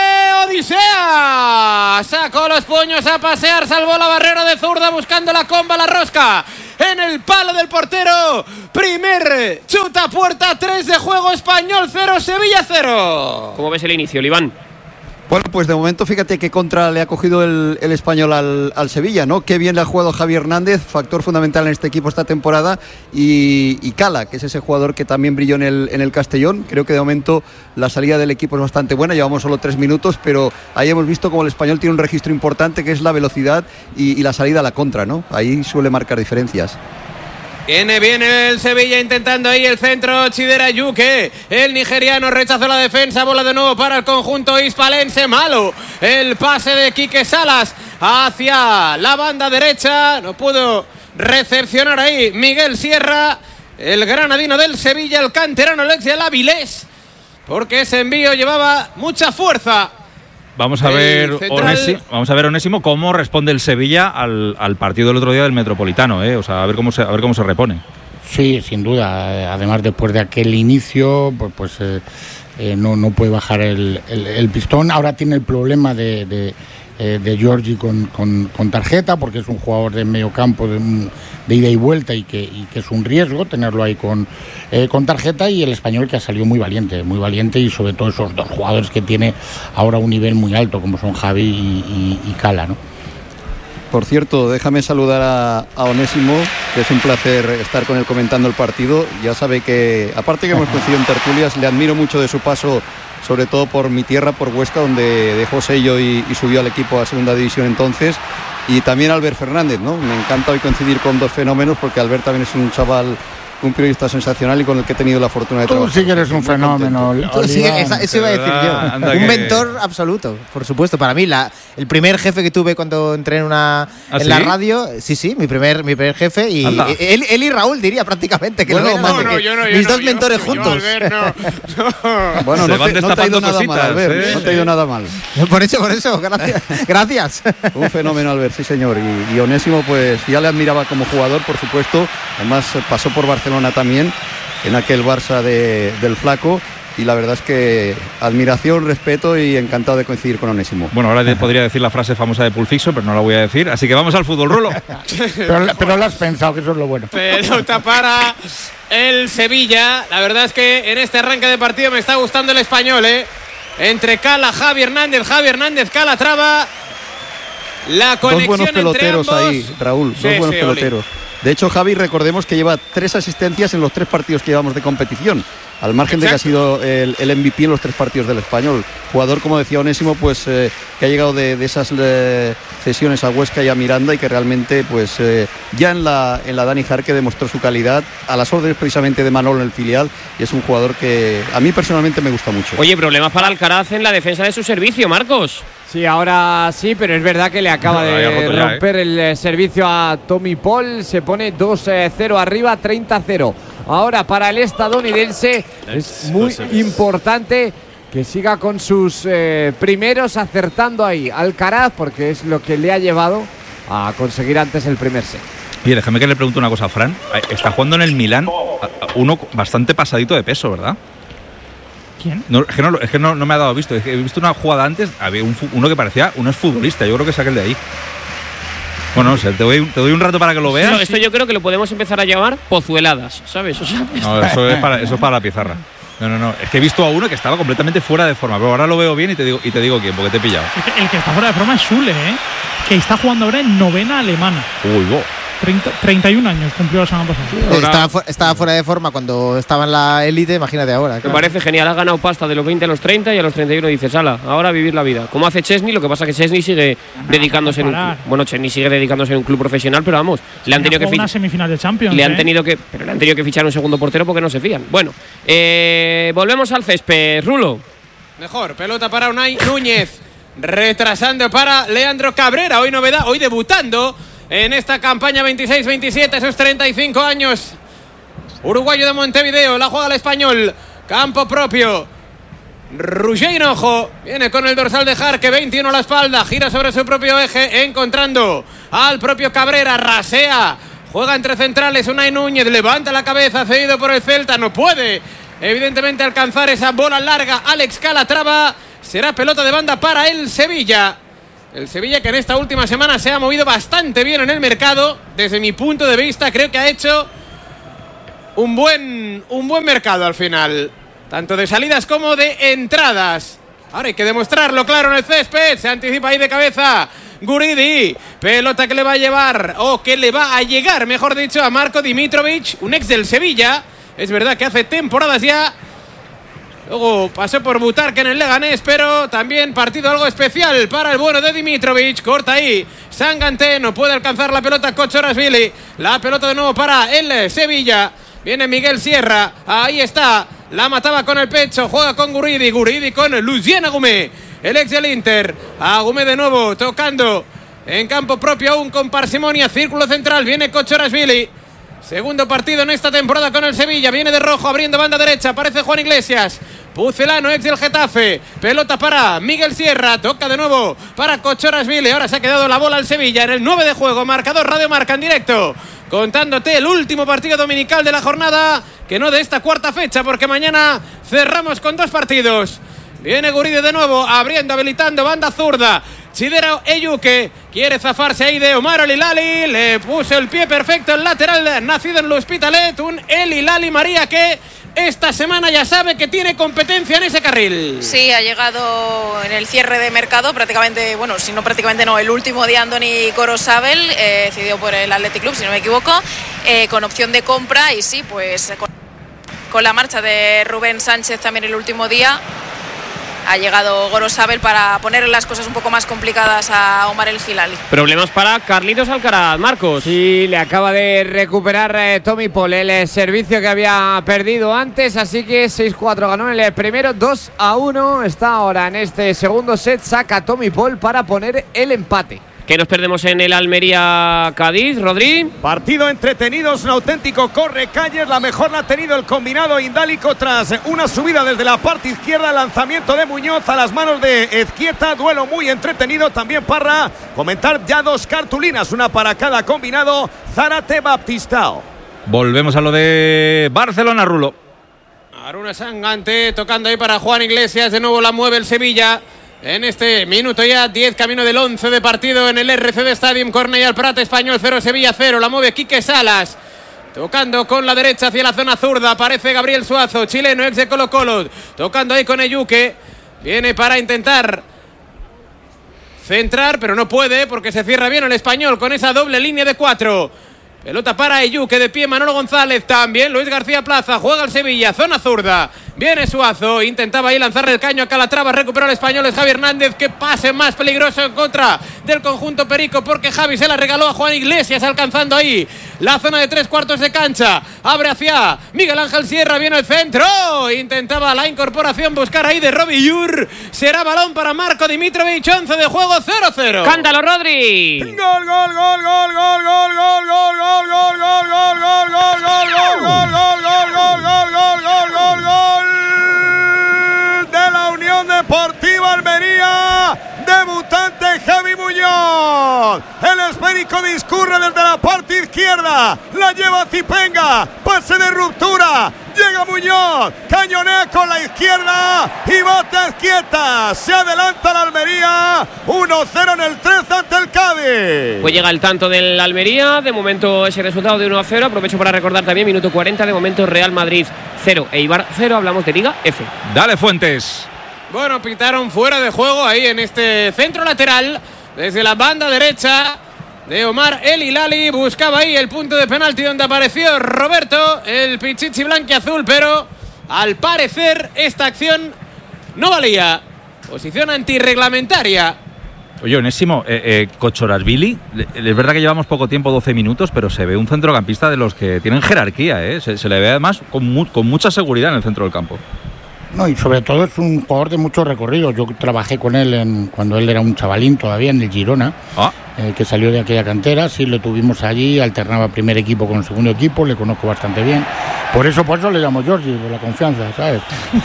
Odisea. Sacó los puños a pasear, salvó la barrera de zurda buscando la comba, la rosca en el palo del portero. Primer chuta puerta, 3 de juego, Español 0, Sevilla 0.
¿Cómo ves el inicio, Iván?
Bueno, pues de momento fíjate qué contra le ha cogido el Español al Sevilla, ¿no? Qué bien le ha jugado Javi Hernández, factor fundamental en este equipo esta temporada, y Cala, que es ese jugador que también brilló en el Castellón. Creo que de momento la salida del equipo es bastante buena, llevamos solo 3 minutos, pero ahí hemos visto como el Español tiene un registro importante, que es la velocidad y la salida a la contra, ¿no? Ahí suele marcar diferencias.
Viene el Sevilla intentando ahí el centro, Chidera Yuke, el nigeriano rechazó la defensa, bola de nuevo para el conjunto hispalense, malo el pase de Quique Salas hacia la banda derecha, no pudo recepcionar ahí Miguel Sierra, el granadino del Sevilla, el canterano, el ex del Avilés, porque ese envío llevaba mucha fuerza.
Vamos a ver, Onésimo, cómo responde el Sevilla al partido del otro día del Metropolitano, O sea, a ver cómo se repone.
Sí, sin duda. Además, después de aquel inicio, no puede bajar el pistón. Ahora tiene el problema de Giorgi con tarjeta, porque es un jugador de medio campo de ida y vuelta y que es un riesgo tenerlo ahí con tarjeta, y el Español que ha salido muy valiente y sobre todo esos dos jugadores que tiene ahora un nivel muy alto como son Javi y Cala, ¿no?
Por cierto, déjame saludar a Onésimo, que es un placer estar con él comentando el partido. Ya sabe que, aparte que hemos coincidido en tertulias, le admiro mucho de su paso, sobre todo por mi tierra, por Huesca, donde dejó sello y subió al equipo a segunda división entonces. Y también Albert Fernández, ¿no? Me encanta hoy coincidir con dos fenómenos, porque Albert también es un chaval un periodista sensacional y con el que he tenido la fortuna de trabajar.
Tú sí que eres un fenómeno.
Sí, eso iba a decir yo. Un mentor absoluto, por supuesto. Para mí, el primer jefe que tuve cuando entré en la radio, sí, mi primer jefe. Y él y Raúl, diría prácticamente. Que mis dos mentores juntos.
Bueno, no te ha ido nada mal, Albert. No te ha ido nada mal.
Por eso, gracias.
Un fenómeno, Albert, sí señor. Y Onésimo, pues ya le admiraba como jugador, por supuesto. Además pasó por Barcelona también, en aquel Barça del Flaco. Y la verdad es que admiración, respeto y encantado de coincidir con Onésimo.
Bueno, ahora podría decir la frase famosa de Pulp Fiction, pero no la voy a decir. Así que vamos al fútbol, Rulo.
pero lo has pensado, que eso es lo bueno.
Pelota para el Sevilla. La verdad es que en este arranque de partido me está gustando el Español, Entre Cala, Javi Hernández, Calatrava. La conexión
dos buenos peloteros
entre ambos.
ahí, Raúl. Dos buenos peloteros. De hecho, Javi, recordemos que lleva 3 asistencias en los 3 partidos que llevamos de competición. Al margen de que ha sido el MVP en los 3 partidos del Español. Jugador, como decía Onésimo, pues que ha llegado de esas cesiones a Huesca y a Miranda y que realmente, pues ya en la Dani Jarque demostró su calidad a las órdenes precisamente de Manolo en el filial, y es un jugador que a mí personalmente me gusta mucho.
Oye, problemas para Alcaraz en la defensa de su servicio, Marcos.
Sí, ahora sí, pero es verdad que le acaba de romper el servicio a Tommy Paul. Se pone 2-0 arriba, 30-0. Ahora para el estadounidense es muy importante que siga con sus primeros, acertando ahí Alcaraz, porque es lo que le ha llevado a conseguir antes el primer set.
Oye, déjame que le pregunte una cosa a Fran. Está jugando en el Milán uno bastante pasadito de peso, ¿verdad?
¿Quién?
No, es que no me ha dado visto. He visto una jugada antes, había uno que parecía un exfutbolista. Yo creo que es aquel de ahí. Bueno, no sé, te doy un rato para que lo veas.
Esto yo creo que lo podemos empezar a llamar pozueladas, ¿sabes? O sea,
no, eso es para la pizarra. No, es que he visto a uno que estaba completamente fuera de forma, pero ahora lo veo bien y te digo quién, porque te he pillado.
El que está fuera de forma es Schule, que está jugando ahora en novena alemana.
Uy,
31 años cumplió la semana pasada.
Estaba fuera de forma cuando estaba en la élite, imagínate ahora.
Me parece genial, ha ganado pasta de los 20 a los 30 y a los 31 dices, ala, ahora a vivir la vida. Como hace Chesney, lo que pasa es que Chesney sigue dedicándose Chesney sigue dedicándose en un club profesional, pero vamos, le han tenido que
una semifinal de Champions.
Le han tenido que fichar un segundo portero porque no se fían. Bueno, volvemos al césped, Rulo.
Mejor, pelota para Unai Núñez, retrasando para Leandro Cabrera, hoy novedad, hoy debutando en esta campaña 26-27, a sus 35 años. Uruguayo de Montevideo, la juega el Español. Campo propio. Roger Hinojo viene con el dorsal de Jarque, 21 a la espalda. Gira sobre su propio eje, encontrando al propio Cabrera. Rasea. Juega entre centrales Unai Núñez. Levanta la cabeza, cedido por el Celta. No puede, evidentemente, alcanzar esa bola larga. Alex Calatrava. Será pelota de banda para el Sevilla. El Sevilla, que en esta última semana se ha movido bastante bien en el mercado. Desde mi punto de vista, creo que ha hecho un buen mercado al final, tanto de salidas como de entradas. Ahora hay que demostrarlo claro en el césped. Se anticipa ahí de cabeza Guridi. Pelota que le va a llevar, o que le va a llegar, mejor dicho, a Marko Dimitrovic, un ex del Sevilla. Es verdad que hace temporadas ya. Luego pasó por Butarque en el Leganés, pero también partido algo especial para el bueno de Dimitrovic. Corta ahí Sanganté, no puede alcanzar la pelota Kochorashvili. La pelota de nuevo para el Sevilla. Viene Miguel Sierra, ahí está. La mataba con el pecho, juega con Guridi con Lucien Agumé, el ex del Inter. Agumé de nuevo tocando en campo propio aún con parsimonia. Círculo central, viene Kochorashvili. Segundo partido en esta temporada con el Sevilla. Viene de rojo, abriendo banda derecha. Aparece Juan Iglesias. Pucelano, ex del Getafe. Pelota para Miguel Sierra. Toca de nuevo para Kochorashvili. Ahora se ha quedado la bola al Sevilla en el 9 de juego. Marcador Radio Marca en directo, contándote el último partido dominical de la jornada, que no de esta cuarta fecha, porque mañana cerramos con 2 partidos. Viene Guridi de nuevo, abriendo, habilitando banda zurda. Chidera Eyuke quiere zafarse ahí de Omar El Hilali. Le puso el pie perfecto el lateral, nacido en L'Hospitalet. Un El Hilali María que esta semana ya sabe que tiene competencia en ese carril.
Sí, ha llegado en el cierre de mercado prácticamente, bueno, si no prácticamente no, el último de Andoni Corosabel, cedido por el Athletic Club, si no me equivoco, con opción de compra. Y sí, pues con la marcha de Rubén Sánchez también el último día, ha llegado Gorosabel para poner las cosas un poco más complicadas a Omar El Hilali.
Problemas para Carlitos Alcaraz, Marcos.
Sí, le acaba de recuperar Tommy Paul el servicio que había perdido antes, así que 6-4 ganó en el primero, 2-1. Está ahora en este segundo set, saca Tommy Paul para poner el empate.
¿Qué nos perdemos en el Almería-Cádiz, Rodri?
Partido entretenido, es un auténtico correcalles. La mejor la ha tenido el combinado indálico tras una subida desde la parte izquierda. Lanzamiento de Muñoz a las manos de Ezquieta. Duelo muy entretenido. También Parra. Comentar ya 2 cartulinas, una para cada combinado. Zárate Baptistao.
Volvemos a lo de Barcelona, Rulo.
Aruna Sangante tocando ahí para Juan Iglesias. De nuevo la mueve el Sevilla. En este minuto ya 10 camino del 11 de partido en el RCD Stadium. Cornellà al Prat, Español 0, Sevilla 0. La mueve Quique Salas. Tocando con la derecha hacia la zona zurda. Aparece Gabriel Suazo, chileno, ex de Colo Colo. Tocando ahí con Eyuque. Viene para intentar centrar, pero no puede porque se cierra bien el Español con esa doble línea de 4. Pelota para Eyuque, de pie Manolo González, también Luis García Plaza, juega el Sevilla, zona zurda, viene Suazo, intentaba ahí lanzarle el caño a Calatrava, recuperó el Español, es Javi Hernández, que pase más peligroso en contra del conjunto perico, porque Javi se la regaló a Juan Iglesias, alcanzando ahí la zona de 3/4 de cancha, abre hacia Miguel Ángel Sierra, viene el centro, intentaba la incorporación, buscar ahí de Robbie Yur, será balón para Marco Dimitrovic, 11 de juego, 0-0.
¡Cántalo, Rodri!
Gol, gol, gol, gol, gol, gol, gol, gol, gol, gol. Gol, gol, gol, gol, gol, gol, gol, gol, gol, gol, gol, gol, gol de la Unión Deportiva Almería, debutante Javi Muñoz. El esférico discurre desde la parte izquierda, la lleva Zipenga, pase de ruptura, llega Muñoz, cañonea con la izquierda y bate Ezquieta. Se adelanta la Almería, 1-0 en el 13 ante el Cádiz.
Pues llega el tanto del Almería, de momento ese resultado de 1-0. Aprovecho para recordar también, minuto 40, de momento Real Madrid 0, Eibar 0, hablamos de Liga F.
Dale, Fuentes.
Bueno, pitaron fuera de juego ahí en este centro lateral, desde la banda derecha de Omar El Hilali, buscaba ahí el punto de penalti donde apareció Roberto, el pichichi blanquiazul, pero al parecer esta acción no valía. Posición antirreglamentaria.
Oye, Onésimo, Cocchorashvili, es verdad que llevamos poco tiempo, 12 minutos, pero se ve un centrocampista de los que tienen jerarquía, ¿eh? Se le ve además con mucha seguridad en el centro del campo.
No, y sobre todo es un jugador de mucho recorrido. Yo trabajé con él cuando él era un chavalín todavía en el Girona, que salió de aquella cantera. Sí, lo tuvimos allí, alternaba primer equipo con el segundo equipo, le conozco bastante bien. Por eso le llamo Jordi, por la confianza, ¿sabes?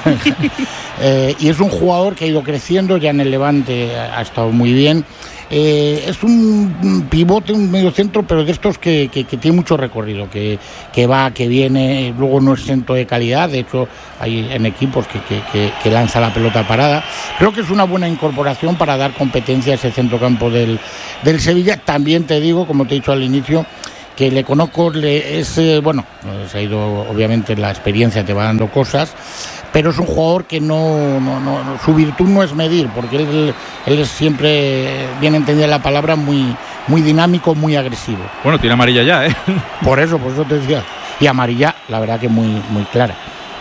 Y es un jugador que ha ido creciendo, ya en el Levante ha estado muy bien. Es un pivote, un mediocentro, pero de estos que tiene mucho recorrido, que va, que viene, luego no es centro de calidad. De hecho, hay en equipos que lanza la pelota parada. Creo que es una buena incorporación para dar competencia a ese centrocampo del Sevilla. También te digo, como te he dicho al inicio, que le conozco, se ha ido, obviamente la experiencia te va dando cosas, pero es un jugador que no su virtud no es medir, porque él es siempre, bien entendida la palabra, muy dinámico, muy agresivo.
Bueno, tiene amarilla ya, ¿eh?
Por eso te decía. Y amarilla, la verdad que muy clara.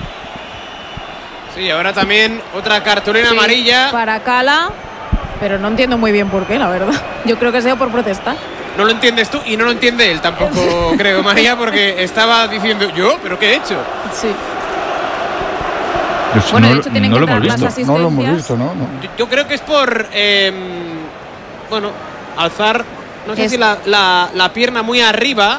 Sí, ahora también otra cartulina amarilla.
Para Cala, pero no entiendo muy bien por qué, la verdad. Yo creo que sea por protestar.
No lo entiendes tú y no lo entiende él tampoco, creo, María, porque estaba diciendo, ¿yo? ¿Pero qué he hecho?
Sí.
Bueno, de hecho tienen que entrar las
asistencias.
No lo hemos visto, ¿no?
Yo creo que es por, alzar, no sé si la pierna muy arriba.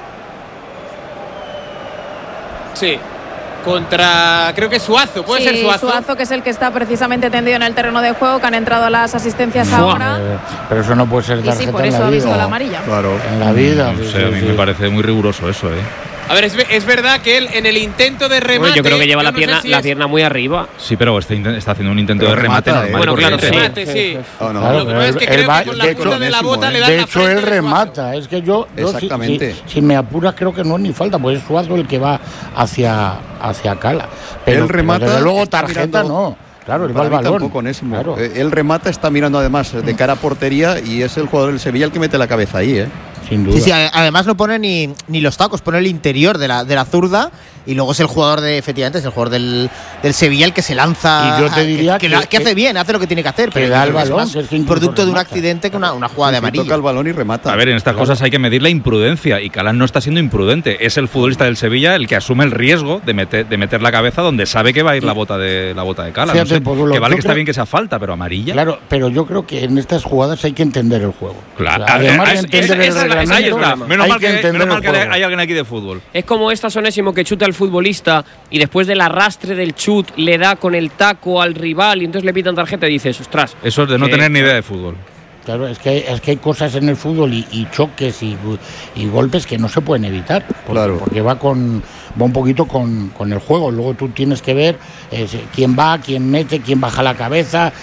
Sí. Contra, creo que Suazo, puede ser Suazo.
Suazo, que es el que está precisamente tendido en el terreno de juego, que han entrado a las asistencias ahora.
Pero eso no puede ser tarjeta.
Y sí, por eso ha visto la amarilla.
Claro.
En la vida.
No sé, a mí me parece muy riguroso eso, ¿eh?
A ver, es verdad que él en el intento de remate...
Bueno, yo creo que lleva la pierna muy arriba.
Sí, pero está haciendo un intento de remate normal.
Bueno, claro,
sí.
Remate, sí.
Oh, no.
Lo que pasa es que creo que con la punta de la bota le da
de
la
hecho,
frente
él remata. Es que yo si me apuras, creo que no es ni falta, pues es Suazo el que va hacia Cala. Pero
él remata,
desde luego tarjeta no. Claro, él va al balón.
Tampoco, Onésimo. Claro. Él remata, está mirando además de cara a portería y es el jugador del Sevilla el que mete la cabeza ahí, ¿eh?
Sin duda.
Sí, además no pone ni los tacos, pone el interior de la zurda y luego es el jugador efectivamente es el jugador del Sevilla el que se lanza,
y yo te diría
que hace bien, hace lo que tiene que hacer, pero
da el balón,
es más producto de un accidente que una jugada de amarilla.
Toca el balón y remata.
A ver, en estas cosas hay que medir la imprudencia y Calán no está siendo imprudente. Es el futbolista del Sevilla el que asume el riesgo de meter la cabeza donde sabe que va a ir la bota de Calán.
Fíjate,
no sé, que vale que está bien que sea falta, pero amarilla.
Claro, pero yo creo que en estas jugadas hay que entender el juego.
Claro,
o sea, además de entender el reglamento,
ahí está. Menos mal que
hay
hay alguien aquí de fútbol.
Es como esta, Sonésimo, que chuta al futbolista y después del arrastre del chut le da con el taco al rival y entonces le pitan tarjeta y dices, ostras.
Eso es de no tener ni idea de fútbol.
Claro, es que hay cosas en el fútbol y choques y golpes que no se pueden evitar. Porque va un poquito con el juego. Luego tú tienes que ver quién va, quién mete, quién baja la cabeza.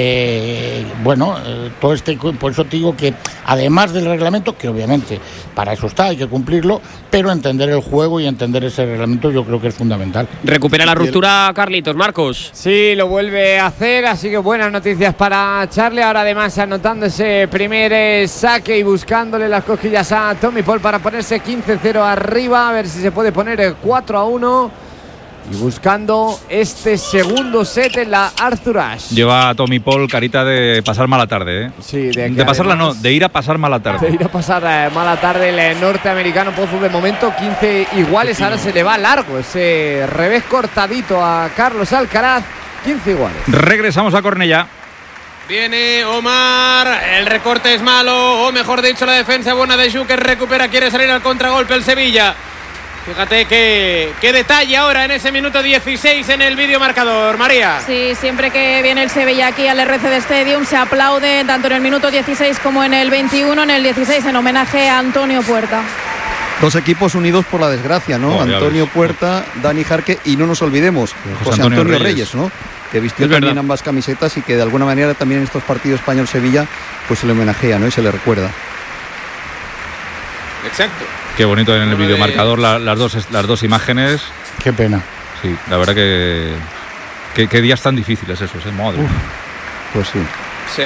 Todo por eso te digo que además del reglamento, que obviamente para eso está, hay que cumplirlo, pero entender el juego y entender ese reglamento yo creo que es fundamental.
Recupera la ruptura Carlitos, Marcos.
Sí, lo vuelve a hacer, así que buenas noticias para Charlie. Ahora además anotando ese primer saque y buscándole las cosquillas a Tommy Paul para ponerse 15-0 arriba, a ver si se puede poner 4-1 y buscando este segundo set en la Arthur Ashe.
Lleva a Tommy Paul carita de pasar mala tarde, ¿eh?
Sí,
de pasarla no, de ir a pasar mala tarde.
De ir a pasar mala tarde el norteamericano Pozo. De momento 15 iguales, ahora se le va largo ese revés cortadito a Carlos Alcaraz, 15 iguales.
Regresamos a Cornellá.
Viene Omar, el recorte es malo, o mejor dicho la defensa buena de Ju, que recupera, quiere salir al contragolpe el Sevilla. Fíjate qué detalle ahora en ese minuto 16 en el vídeo marcador, María.
Sí, siempre que viene el Sevilla aquí al RCD Stadium se aplaude tanto en el minuto 16 como en el 21, en el 16 en homenaje a Antonio Puerta.
Dos equipos unidos por la desgracia, ¿no? Antonio Puerta, Dani Jarque y no nos olvidemos, José Antonio Reyes, ¿no? Que vistió también ambas camisetas y que de alguna manera también en estos partidos Español-Sevilla pues se le homenajea, ¿no? Y se le recuerda.
Exacto.
Qué bonito en el videomarcador las dos imágenes.
Qué pena.
Sí, la verdad que qué días tan difíciles esos, madre.
Pues sí.
Sí.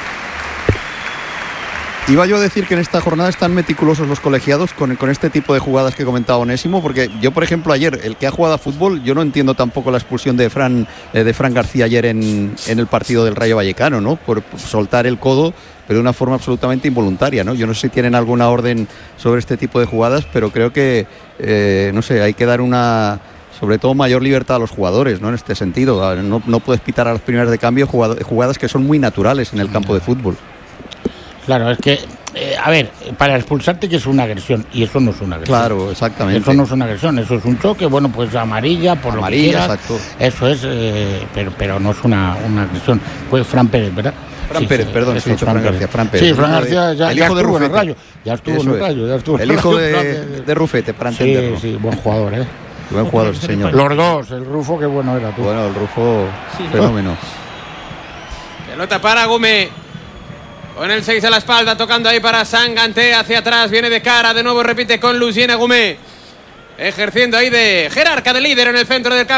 Iba yo a decir que en esta jornada están meticulosos los colegiados con este tipo de jugadas que comentaba Onésimo, porque yo, por ejemplo, ayer, el que ha jugado a fútbol, yo no entiendo tampoco la expulsión de Fran García ayer en el partido del Rayo Vallecano, ¿no? Por soltar el codo, pero de una forma absolutamente involuntaria, ¿no? Yo no sé si tienen alguna orden sobre este tipo de jugadas, pero creo que, no sé, hay que dar sobre todo mayor libertad a los jugadores, ¿no? En este sentido, no puedes pitar a las primeras de cambio jugadas que son muy naturales en el campo de fútbol.
Claro, es que, a ver, para expulsarte que es una agresión, y eso no es una agresión.
Claro, exactamente.
Eso no es una agresión, eso es un choque, bueno, pues amarilla, por lo que quieras.
Exacto.
Eso es, pero no es una agresión. Pues Fran Pérez, ¿verdad?
Fran Pérez, perdón, sí, Fran García.
Sí, Fran García ya estuvo en el Rayo. Ya estuvo en el Rayo.
El hijo de Rufete, para entenderlo.
Sí, buen jugador, ¿eh?
Buen jugador, señor.
Los dos, el Rufo, qué bueno era tú.
Bueno, el Rufo, fenómeno.
Pelota para Gume. Con el 6 a la espalda, tocando ahí para Sanganté, hacia atrás, viene de cara, de nuevo repite con Lucien Agumé. Ejerciendo ahí de jerarca, de líder en el centro del campo.